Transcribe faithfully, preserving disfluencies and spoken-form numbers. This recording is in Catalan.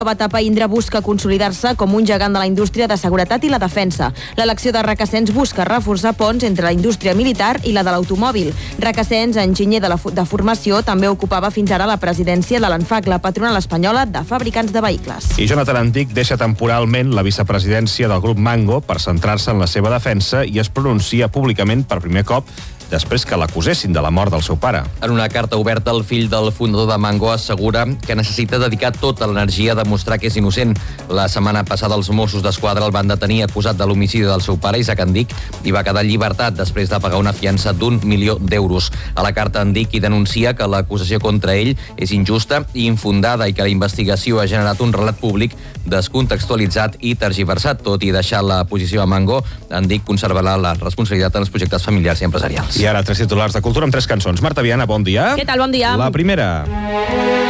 Nova etapa Indra busca consolidar-se com un gegant de la indústria de seguretat i la defensa. L'elecció de Requesens busca reforçar ponts entre la indústria militar i la de l'automòbil. Requesens, enginyer de, la, de formació, també ocupava fins ara la presidència de l'ANFAC, la patronal espanyola de fabricants de vehicles. I Jonathan Antic deixa temporalment la vicepresidència del grup Mango per centrar-se en la seva defensa i es pronuncia públicament per primer cop després que l'acusessin de la mort del seu pare. En una carta oberta, el fill del fundador de Mango assegura que necessita dedicar tota l'energia a demostrar que és innocent. La setmana passada els Mossos d'Esquadra el van detenir acusat de l'homicidi del seu pare, Isaac Andic, i va quedar en llibertat després de pagar una fiança d'un milió d'euros. A la carta Andic hi denuncia que l'acusació contra ell és injusta i infundada i que la investigació ha generat un relat públic descontextualitzat i tergiversat. Tot i deixar la posició a Mango, Andic conservarà la responsabilitat en els projectes familiars i empresarials. I ara tres titulars de cultura amb tres cançons. Marta Viana, bon dia. Què tal, bon dia? La primera.